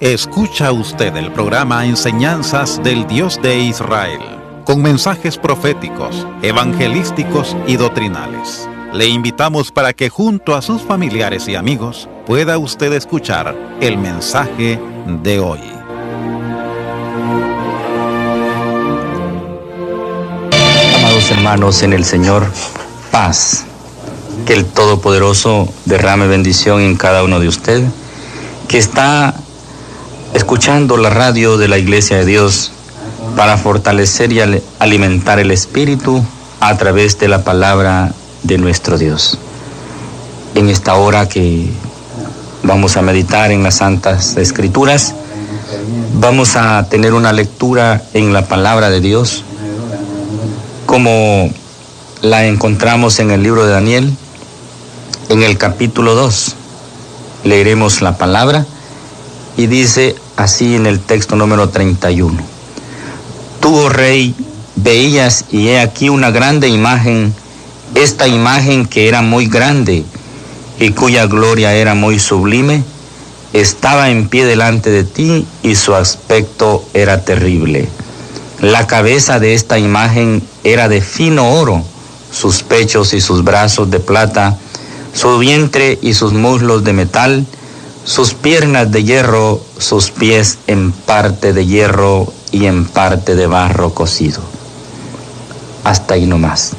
Escucha usted el programa Enseñanzas del Dios de Israel, con mensajes proféticos, evangelísticos y doctrinales. Le invitamos para que junto a sus familiares y amigos pueda usted escuchar el mensaje de hoy. Amados hermanos en el Señor, paz. Que el Todopoderoso derrame bendición en cada uno de ustedes que está escuchando la radio de la Iglesia de Dios para fortalecer y alimentar el espíritu a través de la palabra de nuestro Dios. En esta hora que vamos a meditar en las Santas Escrituras, vamos a tener una lectura en la palabra de Dios, como la encontramos en el libro de Daniel, en el capítulo 2. Leeremos la palabra y dice así en el texto número 31. Tú, oh rey, veías y he aquí una grande imagen, esta imagen que era muy grande y cuya gloria era muy sublime, estaba en pie delante de ti y su aspecto era terrible. La cabeza de esta imagen era de fino oro, sus pechos y sus brazos de plata, su vientre y sus muslos de metal, sus piernas de hierro, sus pies en parte de hierro y en parte de barro cocido. Hasta ahí nomás.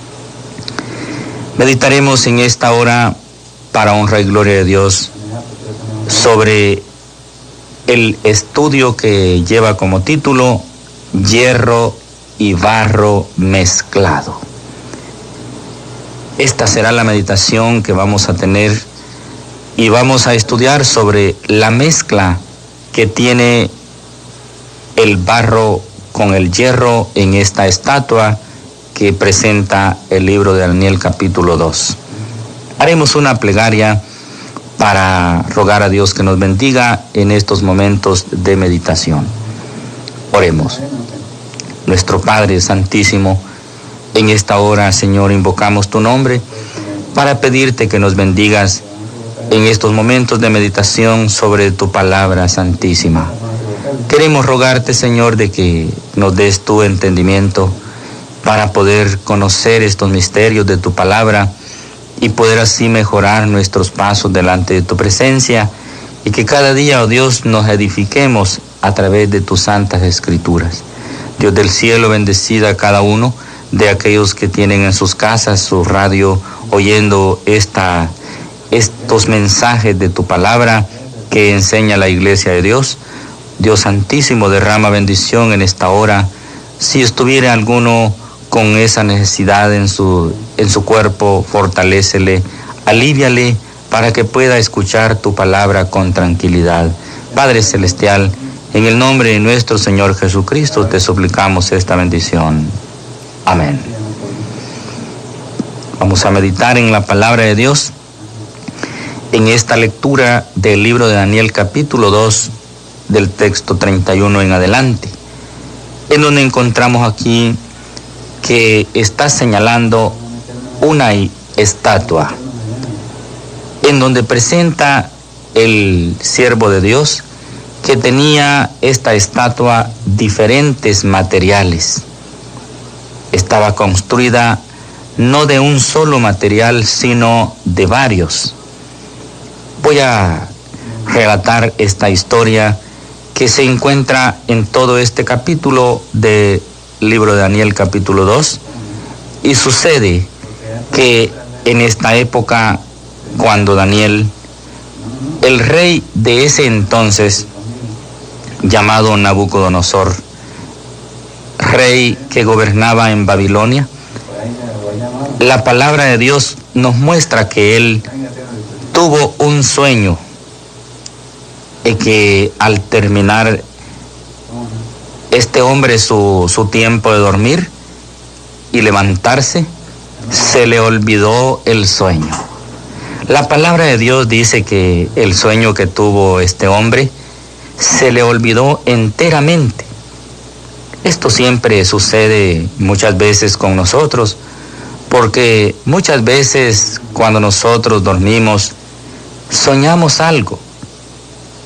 Meditaremos en esta hora, para honra y gloria de Dios, sobre el estudio que lleva como título Hierro y barro mezclado. Esta será la meditación que vamos a tener y vamos a estudiar sobre la mezcla que tiene el barro con el hierro en esta estatua que presenta el libro de Daniel capítulo 2. Haremos una plegaria para rogar a Dios que nos bendiga en estos momentos de meditación. Oremos. Nuestro Padre Santísimo, en esta hora, Señor, invocamos tu nombre para pedirte que nos bendigas en estos momentos de meditación sobre tu palabra santísima. Queremos rogarte, Señor, de que nos des tu entendimiento para poder conocer estos misterios de tu palabra y poder así mejorar nuestros pasos delante de tu presencia, y que cada día, oh Dios, nos edifiquemos a través de tus santas escrituras. Dios del cielo, bendecida a cada uno de aquellos que tienen en sus casas su radio oyendo estos mensajes de tu palabra que enseña la Iglesia de Dios. Dios Santísimo, derrama bendición en esta hora. Si estuviera alguno con esa necesidad en su cuerpo, fortalécele, alivíale para que pueda escuchar tu palabra con tranquilidad. Padre Celestial, en el nombre de nuestro Señor Jesucristo te suplicamos esta bendición. Amén. Vamos a meditar en la palabra de Dios en esta lectura del libro de Daniel capítulo 2, del texto 31 en adelante, en donde encontramos aquí que está señalando una estatua, en donde presenta el siervo de Dios que tenía esta estatua diferentes materiales. Estaba construida no de un solo material, sino de varios. Voy a relatar esta historia que se encuentra en todo este capítulo del libro de Daniel capítulo 2, y sucede que en esta época, cuando Daniel, el rey de ese entonces, llamado Nabucodonosor, rey que gobernaba en Babilonia, la palabra de Dios nos muestra que él tuvo un sueño y que al terminar este hombre su tiempo de dormir y levantarse, se le olvidó el sueño. La palabra de Dios dice que el sueño que tuvo este hombre se le olvidó enteramente. Esto siempre sucede muchas veces con nosotros, porque muchas veces cuando nosotros dormimos, soñamos algo, pero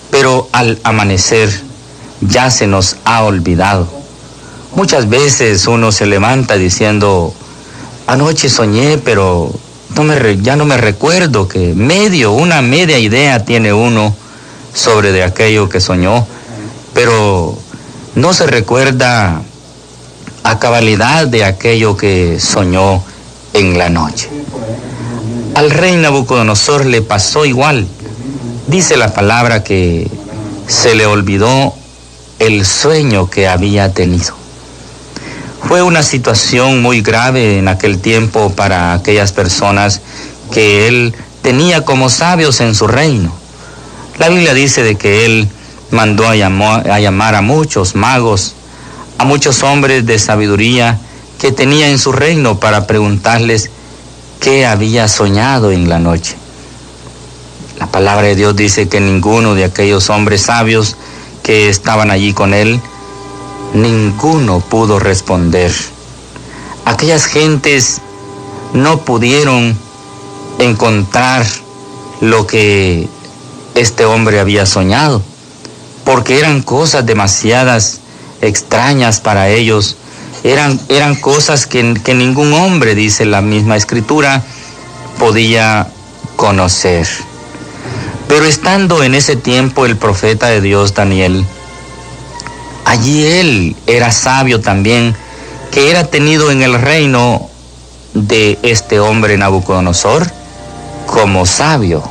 al amanecer ya se nos ha olvidado. Muchas veces uno se levanta diciendo, anoche soñé, pero ya no me recuerdo, que una media idea tiene uno sobre de aquello que soñó, pero no se recuerda a cabalidad de aquello que soñó en la noche. Al rey Nabucodonosor le pasó igual. Dice la palabra que se le olvidó el sueño que había tenido. Fue una situación muy grave en aquel tiempo para aquellas personas que él tenía como sabios en su reino. La Biblia dice de que él mandó a llamar a muchos magos, a muchos hombres de sabiduría que tenía en su reino para preguntarles qué había soñado en la noche. La palabra de Dios dice que ninguno de aquellos hombres sabios que estaban allí con él, ninguno pudo responder. Aquellas gentes no pudieron encontrar lo que este hombre había soñado, porque eran cosas demasiadas extrañas para ellos, eran cosas que ningún hombre, dice la misma Escritura, podía conocer. Pero estando en ese tiempo el profeta de Dios, Daniel, allí él era sabio también, que era tenido en el reino de este hombre Nabucodonosor como sabio.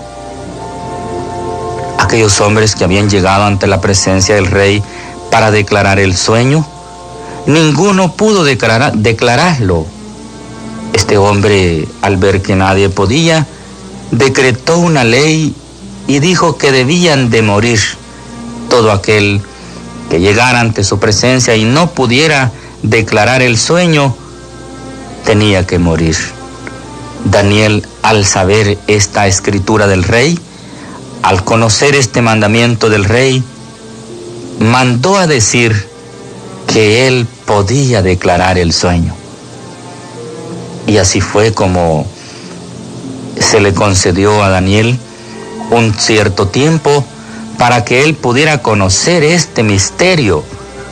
Aquellos hombres que habían llegado ante la presencia del rey para declarar el sueño, ninguno pudo declararlo. Este hombre, al ver que nadie podía, decretó una ley y dijo que debían de morir. Todo aquel que llegara ante su presencia y no pudiera declarar el sueño, tenía que morir. Daniel, al saber esta escritura del rey, al conocer este mandamiento del rey, mandó a decir que él podía declarar el sueño. Y así fue como se le concedió a Daniel un cierto tiempo para que él pudiera conocer este misterio.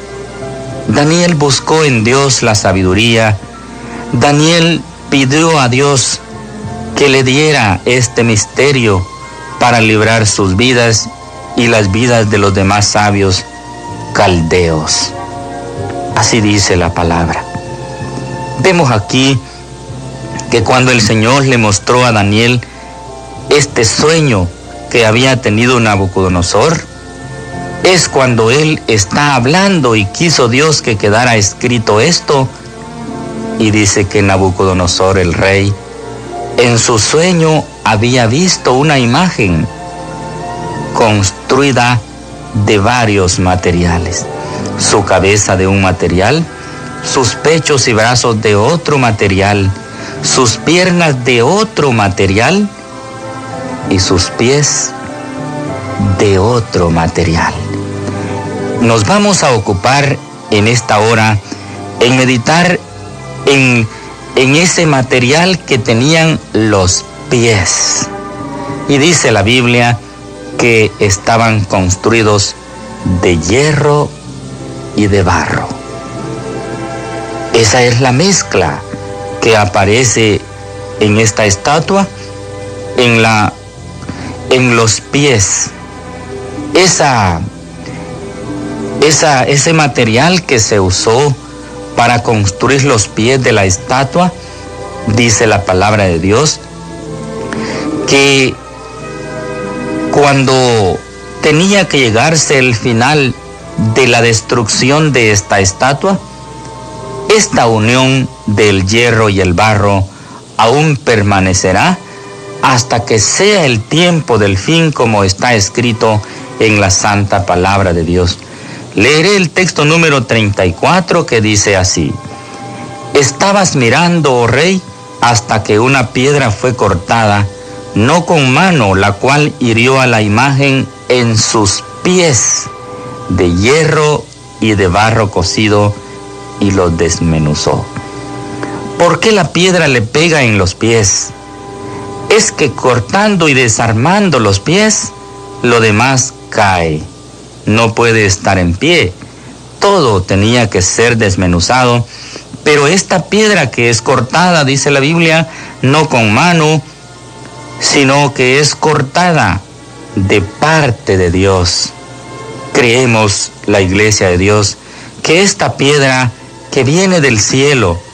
Daniel buscó en Dios la sabiduría. Daniel pidió a Dios que le diera este misterio para librar sus vidas y las vidas de los demás sabios caldeos. Así dice la palabra. Vemos aquí que cuando el Señor le mostró a Daniel este sueño que había tenido Nabucodonosor, es cuando él está hablando y quiso Dios que quedara escrito esto, y dice que Nabucodonosor, el rey, en su sueño había visto una imagen construida de varios materiales. Su cabeza de un material, sus pechos y brazos de otro material, sus piernas de otro material y sus pies de otro material. Nos vamos a ocupar en esta hora en meditar en ese material que tenían los pies. Y dice la Biblia que estaban construidos de hierro y de barro. Esa es la mezcla que aparece en esta estatua, en los pies. Ese material que se usó para construir los pies de la estatua, dice la palabra de Dios, que cuando tenía que llegarse el final de la destrucción de esta estatua, esta unión del hierro y el barro aún permanecerá hasta que sea el tiempo del fin, como está escrito en la santa palabra de Dios. Leeré el texto número 34 que dice así: Estabas mirando, oh rey, hasta que una piedra fue cortada, no con mano, la cual hirió a la imagen en sus pies, de hierro y de barro cocido, y los desmenuzó. ¿Por qué la piedra le pega en los pies? Es que cortando y desarmando los pies, lo demás cae. no puede estar en pie. Todo tenía que ser desmenuzado, pero esta piedra que es cortada, dice la Biblia, no con mano, sino que es cortada de parte de Dios. Creemos, la Iglesia de Dios, que esta piedra que viene del cielo,